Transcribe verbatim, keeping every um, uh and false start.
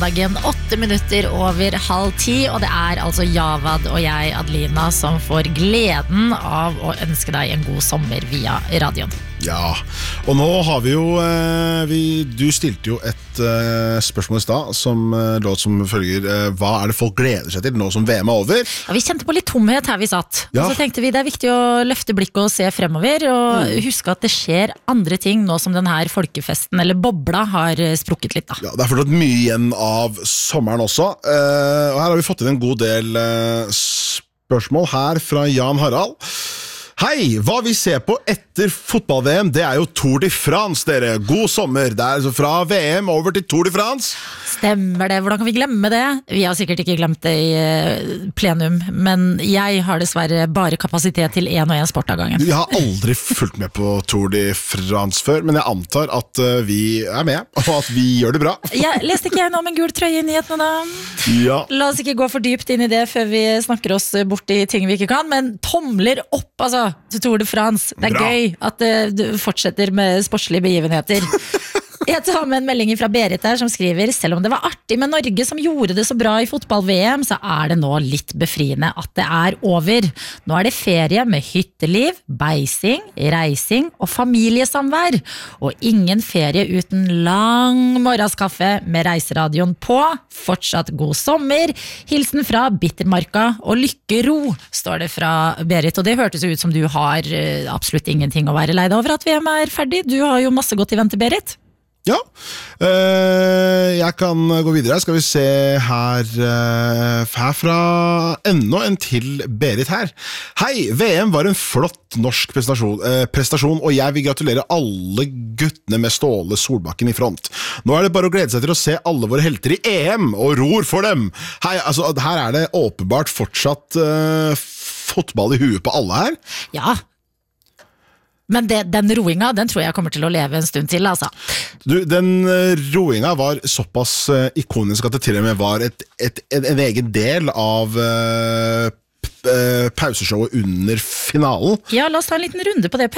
mandagen åtte minutter over halv ti, og det er altså Javad og jeg, Adelina, som får gleden av å ønske deg en god sommer via radioen. Ja, og nå har vi jo eh, vi, Du stilte jo et eh, spørsmål i sted som eh, låt som følger eh, hva er det folk gleder seg til nå som V M er over? Ja, vi kjente på litt tomhet her vi satt, ja. Og så tenkte vi det er viktig å løfte blikket og se fremover, og mm. huske at det skjer andre ting nå som den her folkefesten, eller bobla, har sprukket litt da. Ja, det er fortsatt mye igjen av sommeren også, eh, og her har vi fått inn en god del eh, spørsmål her fra Jan Harald. Hei, hva vi ser på etter fotball-V M, det er jo Tour de France, dere. God sommer. Det er altså fra V M over til Tour de France. Stemmer det, hvordan kan vi glemme det? Vi har sikkert ikke glemt det i plenum, men jeg har dessverre bare kapasitet til en og en sport av gangen. Jeg har aldri fulgt med på Tour de France før, men jeg antar at vi er med, og at vi gjør det bra. Jeg leste ikke jeg nå om en gul trøye i nyhetene da? Ja. La oss ikke gå for dypt inn i det før vi snakker oss bort i ting vi ikke kan, men tomler opp, altså, til Tour de France. Det er bra. Gøy at du fortsetter med sportslige begivenheter. Jeg tar med en melding fra Berit her som skriver: selv om det var artig med Norge som gjorde det så bra i fotball-V M, så er det nå litt befriende at det er over. Nå er det ferie med hytteliv, beising, reising og familiesamvær. Og ingen ferie uten lang morgenskaffe med reiseradioen på. Fortsatt god sommer. Hilsen fra Bittermarka og lykkero, står det fra Berit. Og det hørtes ut som du har absolutt ingenting å være leid over at V M er ferdig. Du har jo masse godt i vente, Berit. Ja, øh, jeg kan gå videre. Skal vi se her, øh, her fra enda en til Berit her. Hei, V M var en flott norsk prestasjon, øh, prestasjon, og jeg vil gratulere alle guttene med Ståle Solbakken i front. Nå er det bare å glede seg til å se alle våre helter i E M, og ror for dem. Hei, altså, her er det åpenbart fortsatt øh, fotball i huet på alle her. Ja, men det, den roinga, den tror jeg kommer til å leve en stund til, altså. Du, den roinga var såpass uh, ikonisk at det til og med var et, et, en, en egen del av uh, p- uh, pauseshowet under finalen. Ja, la oss ta en liten runde på det